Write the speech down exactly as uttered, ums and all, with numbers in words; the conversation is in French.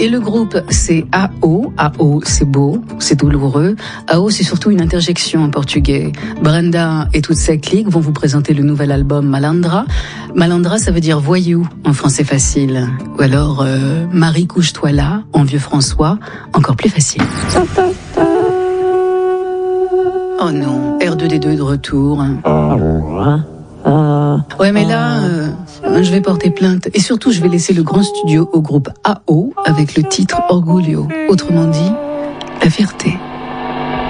Et le groupe, c'est A O. A O, c'est beau, c'est douloureux. A O, c'est surtout une interjection en portugais. Brenda et toute sa clique vont vous présenter le nouvel album Malandra. Malandra, ça veut dire voyou en français facile. Ou alors, euh, Marie, couche-toi là, en vieux François, encore plus facile. Oh non, R deux D deux de retour. Ouais, mais là, euh, je vais porter plainte. Et surtout, je vais laisser le grand studio au groupe A O avec le titre Orgulho. Autrement dit, la fierté.